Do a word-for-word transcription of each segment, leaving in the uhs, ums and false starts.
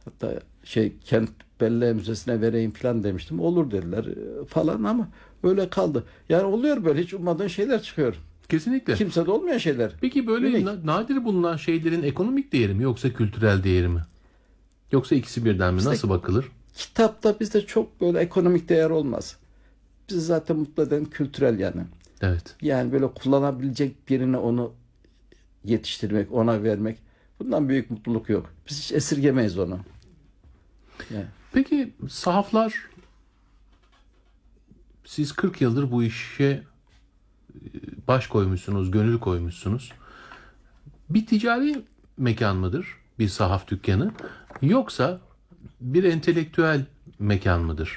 Hatta şey Kent Bellek Müzesi'ne vereyim falan demiştim. Olur dediler e, falan ama öyle kaldı. Yani oluyor böyle hiç ummadığın şeyler çıkıyor. Kesinlikle. Kimsede olmayan şeyler. Peki böyle Unik. na- nadir bulunan şeylerin ekonomik değeri mi yoksa kültürel değeri mi? Yoksa ikisi birden mi? Bizde Nasıl bakılır? kitapta bizde çok böyle ekonomik değer olmaz. Bizi zaten mutlu eden kültürel yani. Evet. Yani böyle kullanabilecek birine onu yetiştirmek, ona vermek. Bundan büyük mutluluk yok. Biz hiç esirgemeyiz onu. Yani. Peki sahaflar, siz kırk yıldır bu işe e, baş koymuşsunuz, gönül koymuşsunuz. Bir ticari mekan mıdır bir sahaf dükkanı, yoksa bir entelektüel mekan mıdır?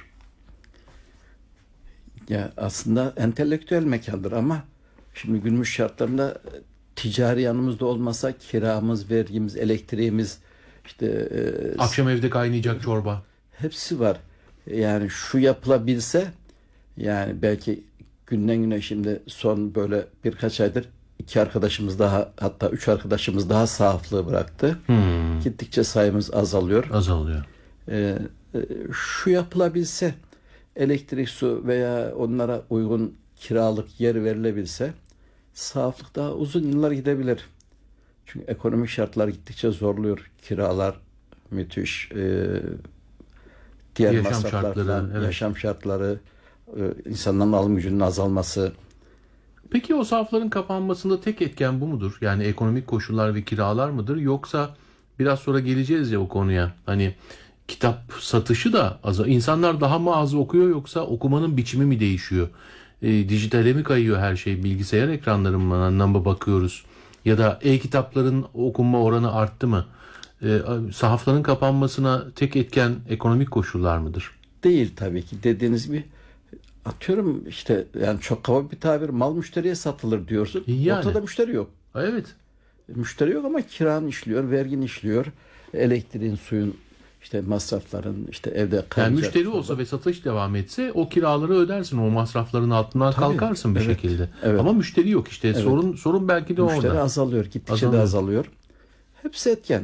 Ya aslında entelektüel mekandır ama şimdi günümüz şartlarında e, ticari yanımızda olmasa kiramız, vergimiz, elektriğimiz işte e, Akşam evde kaynayacak çorba. hepsi var. Yani şu yapılabilse yani belki günden güne şimdi son böyle birkaç aydır iki arkadaşımız daha hatta üç arkadaşımız daha sahaflığı bıraktı. Hmm, Gittikçe sayımız azalıyor. azalıyor. Ee, e, şu yapılabilse elektrik, su veya onlara uygun kiralık yer verilebilse sahaflık daha uzun yıllar gidebilir. Çünkü ekonomik şartlar gittikçe zorluyor. Kiralar müthiş. Ee, diğer Yaşam masraflar şartları, falan, evet. yaşam şartları, e, insanların alım gücünün azalması. Peki o sahafların kapanmasında tek etken bu mudur? Yani ekonomik koşullar ve kiralar mıdır? Yoksa biraz sonra geleceğiz ya o konuya. Hani kitap satışı da az. İnsanlar daha mı az okuyor, yoksa okumanın biçimi mi değişiyor? E, dijitale mi kayıyor her şey? Bilgisayar ekranlarından mı bakıyoruz? Ya da e-kitapların okunma oranı arttı mı? E, sahafların kapanmasına tek etken ekonomik koşullar mıdır? Değil tabii ki dediğiniz gibi. Atıyorum işte yani çok kaba bir tabir, mal müşteriye satılır diyorsun. Yani. Ortada müşteri yok. Evet. Müşteri yok ama kiran işliyor, vergin işliyor. Elektriğin, suyun, işte masrafların, işte evde Yani kalacak müşteri olsa falan. ve satış devam etse o kiraları ödersin, o masrafların altından Tabii, kalkarsın bir evet, şekilde. evet, Ama müşteri yok işte. evet. Sorun sorun belki de Müşteri orada. azalıyor, gittikçe de Azalıyor. azalıyor. Hepsi etken.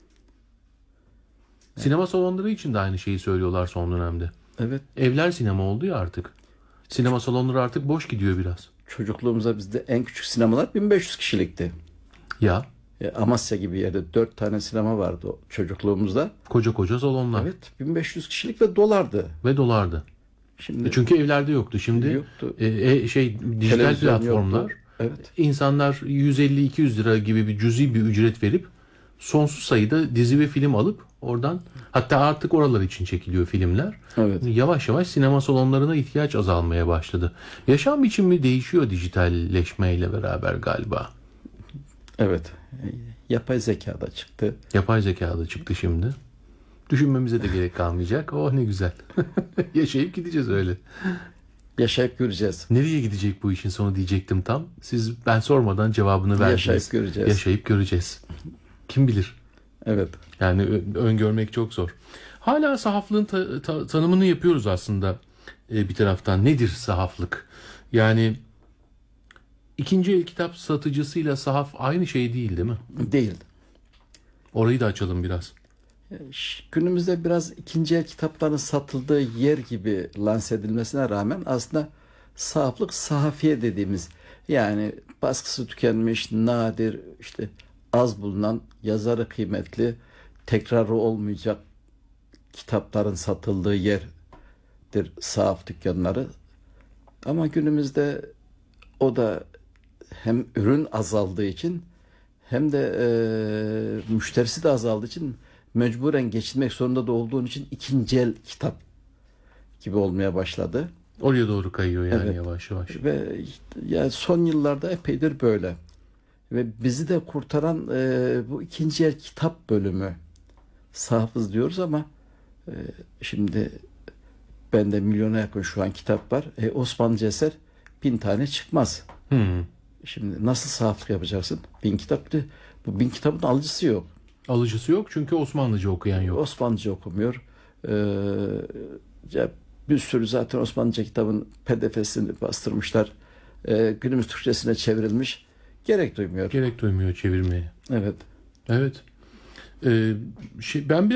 Sinema salonları için de aynı şeyi söylüyorlar son dönemde. Evet. Evler sinema oldu ya artık. Sinema salonları artık boş gidiyor biraz. Çocukluğumuzda bizde en küçük sinemalar bin beş yüz kişilikti. Ya E, Amasya gibi yerde dört tane sinema vardı o çocukluğumuzda. koca koca salonlar. Evet, bin beş yüz kişilik ve dolardı. Ve dolardı. Şimdi E çünkü evlerde yoktu. Şimdi yoktu. e, e, şey dijital Televizyon platformlar. yoktu. Evet. İnsanlar yüz elli iki yüz lira gibi bir cüzi bir ücret verip sonsuz sayıda dizi ve film alıp oradan, hatta artık oralar için çekiliyor filmler. Evet. Yavaş yavaş sinema salonlarına ihtiyaç azalmaya başladı. Yaşam biçimi değişiyor dijitalleşmeyle beraber galiba. Evet. Yapay zeka da çıktı. Yapay zeka da çıktı şimdi. Düşünmemize de gerek kalmayacak. Oh ne güzel. Yaşayıp gideceğiz öyle. Yaşayıp göreceğiz. Nereye gidecek bu işin sonu diyecektim tam. Siz ben sormadan cevabını verdiniz. Yaşayıp göreceğiz. Yaşayıp göreceğiz. Kim bilir? Evet. Yani ö- öngörmek çok zor. Hala sahaflığın ta- ta- tanımını yapıyoruz aslında e, bir taraftan. Nedir sahaflık? Yani ikinci el kitap satıcısıyla sahaf aynı şey değil, değil mi? Değil. Orayı da açalım biraz. Ş- Günümüzde biraz ikinci el kitapların satıldığı yer gibi lanse edilmesine rağmen aslında sahaflık sahafiye dediğimiz, yani baskısı tükenmiş, nadir, işte az bulunan, yazarı kıymetli, tekrarı olmayacak kitapların satıldığı yerdir sahaf dükkanları. Ama günümüzde o da hem ürün azaldığı için hem de e, müşterisi de azaldığı için mecburen geçinmek zorunda da olduğun için ikinci el kitap gibi olmaya başladı. Oraya doğru kayıyor yani Evet. yavaş yavaş. Ve işte, yani son yıllarda epeydir böyle. Ve bizi de kurtaran e, bu ikinci el kitap bölümü. Sahafız diyoruz ama e, şimdi bende milyona yakın şu an kitap var. E, Osmanlıca eser bin tane çıkmaz. Hmm. Şimdi nasıl sahaflık yapacaksın? Bin kitap de, bu bin kitabın alıcısı yok. Alıcısı yok çünkü Osmanlıca okuyan yok. Osmanlıca okumuyor. Ee, ya bir sürü zaten Osmanlıca kitabın P D F'sini bastırmışlar. Ee, günümüz Türkçesine çevrilmiş. Gerek duymuyor. Gerek duymuyor çevirmeye. Evet. Evet. Ee, şey, ben bir